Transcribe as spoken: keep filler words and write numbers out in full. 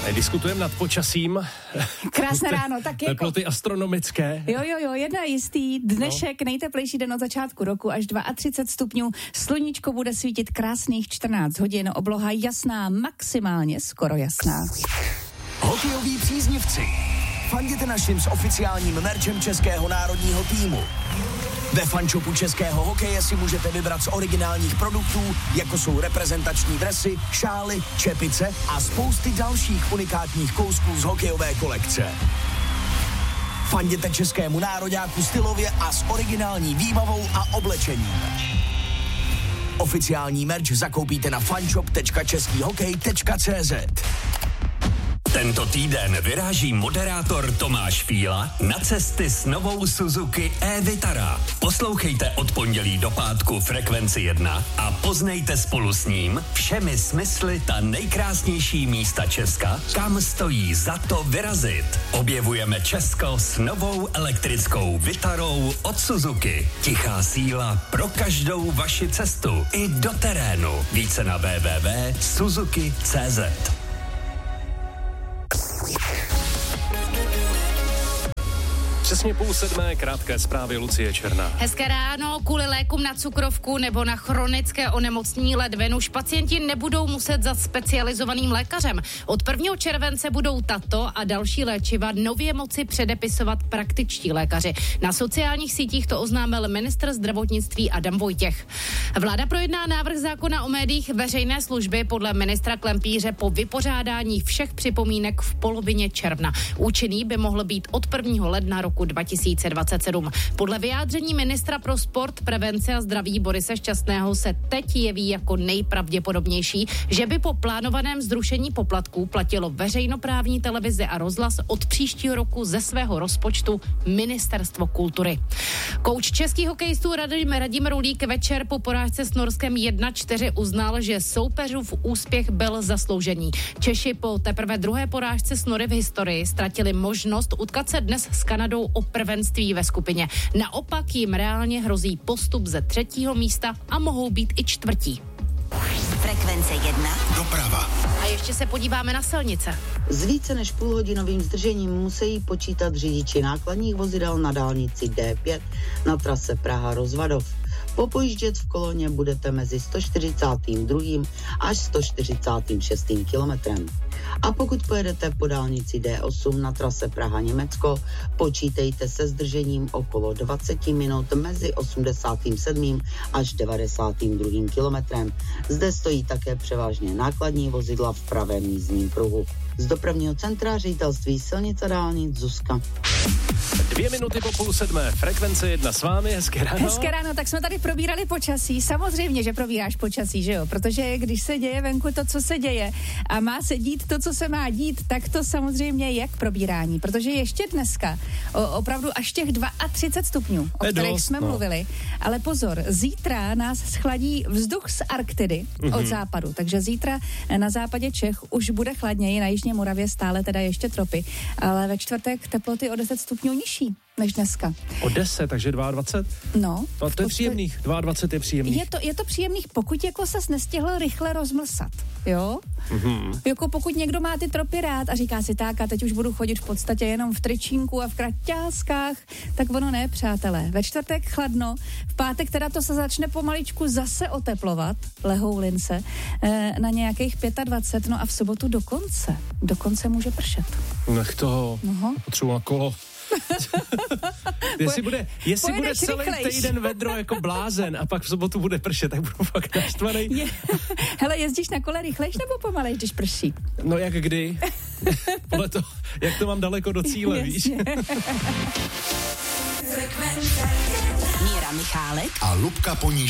Diskutujeme nad počasím. Krásné ráno, tak jako... Teploty astronomické. Jo, jo, jo, jedna jistý. Dnešek, no. Nejteplejší den od začátku roku, až třicet dva stupňů. Sluníčko bude svítit krásných čtrnáct hodin, obloha jasná, maximálně skoro jasná. Hokejoví příznivci, fanděte našim s oficiálním merčem českého národního týmu. Ve fanshopu českého hokeje si můžete vybrat z originálních produktů, jako jsou reprezentační dresy, šály, čepice a spousty dalších unikátních kousků z hokejové kolekce. Fanděte českému nároďáku stylově a s originální výbavou a oblečením. Oficiální merch zakoupíte na fanshop tečka český hokej tečka cé zet. Tento týden vyráží moderátor Tomáš Fíla na cesty s novou Suzuki e-Vitara. Poslouchejte od pondělí do pátku Frekvenci jedna a poznejte spolu s ním všemi smysly ta nejkrásnější místa Česka, kam stojí za to vyrazit. Objevujeme Česko s novou elektrickou Vitarou od Suzuki. Tichá síla pro každou vaši cestu i do terénu. Více na w w w tečka suzuki tečka cé zet. Přesně půl sedmé, krátké zprávy Lucie Černá. Hezké ráno, kvůli lékům na cukrovku nebo na chronické onemocnění ledvin už pacienti nebudou muset za specializovaným lékařem. Od prvního července budou tato a další léčiva nově moci předepisovat praktičtí lékaři. Na sociálních sítích to oznámil ministr zdravotnictví Adam Vojtěch. Vláda projedná návrh zákona o médiích veřejné služby podle ministra Klempíře po vypořádání všech připomínek v polovině června. Účinný by mohl být od prvního ledna roku dva tisíce dvacet sedm. Podle vyjádření ministra pro sport, prevenci a zdraví Borise Šťastného se teď jeví jako nejpravděpodobnější, že by po plánovaném zrušení poplatků platilo veřejnoprávní televizi a rozhlas od příštího roku ze svého rozpočtu Ministerstvo kultury. Kouč českých hokejistů Radim, Radim Rulík večer po porážce s Norskem jedna čtyři uznal, že soupeřův úspěch byl zasloužený. Češi po teprve druhé porážce s Nory v historii ztratili možnost utkat se dnes s Kanadou o prvenství ve skupině. Naopak jim reálně hrozí postup ze třetího místa a mohou být i čtvrtí. Frekvence jedna. Doprava. A ještě se podíváme na silnice. S více než půlhodinovým zdržením musí počítat řidiči nákladních vozidel na dálnici D pět na trase Praha-Rozvadov. Popojíždět v koloně budete mezi sto čtyřicátým druhým až sto čtyřicátým šestým kilometrem. A pokud pojedete po dálnici D osm na trase Praha-Německo, počítejte se zdržením okolo dvacet minut mezi osmdesátým sedmým až devadesátým druhým kilometrem. Zde stojí také převážně nákladní vozidla v pravém jízdním pruhu. Z dopravního centra Ředitelství silnic a dálnic Zuzka. Dvě minuty po půl sedmé, Frekvence jedna s vámi, hezké ráno. Hezké ráno, tak jsme tady probírali počasí. Samozřejmě, že probíráš počasí, že jo? Protože když se děje venku to, co se děje a má se dít to, co se má dít, tak to samozřejmě je k probírání. Protože ještě dneska o, opravdu až těch třicet dva stupňů, o je kterých dost, jsme no. mluvili. Ale pozor, zítra nás schladí vzduch z Arktidy mm-hmm. od západu. Takže zítra na západě Čech už bude chladněji, na jižní Moravě stále teda ještě tropy. Ale ve čtvrtek teploty o deset stupňů nižší než dneska. O deset, takže dvacet dva. No. No to je příjemných, dvacet dva je příjemných. Je to, je to příjemných, pokud jako ses nestihl rychle rozmlsat, jo? Mm-hmm. Jako pokud někdo má ty tropy rád a říká si tak a teď už budu chodit v podstatě jenom v tričínku a v kraťáskách, tak ono ne, přátelé. Ve čtvrtek chladno, v pátek teda to se začne pomaličku zase oteplovat, lehou lince, eh, na nějakých dvacet pět, no a v sobotu dokonce, dokonce může pršet. Nech toho, Noho. potřebuji na kolo. jestli bude, jestli bude celý rychlejš. týden vedro jako blázen a pak v sobotu bude pršet, tak budu fakt naštvaný. Je, hele, jezdíš na kole rychlejš nebo pomalejš, když prší? No jak kdy? Podle toho, jak to mám daleko do cíle, víš? Míra Michálek A Lubka Poníž.